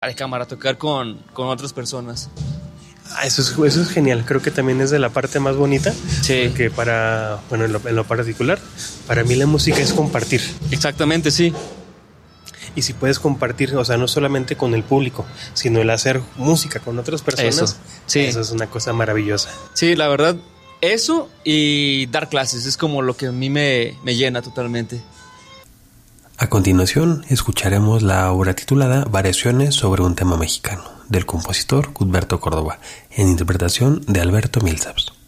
de cámara, tocar con otras personas. Eso es genial, creo que también es de la parte más bonita. Sí. Porque en lo particular, para mí la música es compartir. Exactamente, sí. Y si puedes compartir, o sea, no solamente con el público, sino el hacer música con otras personas, Eso, sí. Eso es una cosa maravillosa. Sí, la verdad, eso y dar clases es como lo que a mí me llena totalmente. A continuación, escucharemos la obra titulada Variaciones sobre un tema mexicano, del compositor Cuthberto Córdoba, en interpretación de Alberto Milsaps.